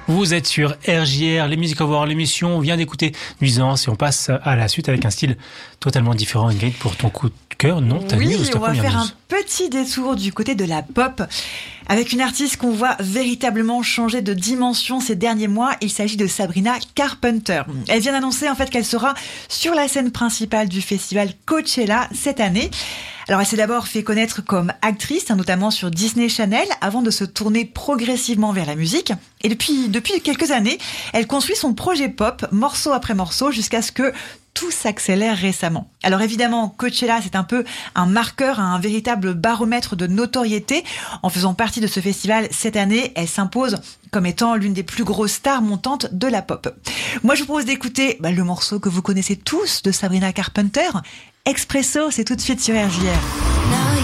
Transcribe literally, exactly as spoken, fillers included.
Vous êtes sur R J R, les Music Awards, l'émission. On vient d'écouter Nuisance et on passe à la suite avec un style totalement différent. Ingrid, pour ton coup de cœur, non, t'as Oui, news, ta on va première faire news. un petit détour du côté de la pop avec une artiste qu'on voit véritablement changer de dimension ces derniers mois. Il s'agit de Sabrina Carpenter. Elle vient d'annoncer en fait qu'elle sera sur la scène principale du festival Coachella cette année. Alors, elle s'est d'abord fait connaître comme actrice, hein, notamment sur Disney Channel, avant de se tourner progressivement vers la musique. Et depuis, depuis quelques années, elle construit son projet pop, morceau après morceau, jusqu'à ce que tout s'accélère récemment. Alors évidemment, Coachella, c'est un peu un marqueur, un véritable baromètre de notoriété. En faisant partie de ce festival cette année, elle s'impose comme étant l'une des plus grosses stars montantes de la pop. Moi, je vous propose d'écouter bah, le morceau que vous connaissez tous de Sabrina Carpenter, Expresso, c'est tout de suite sur R J R.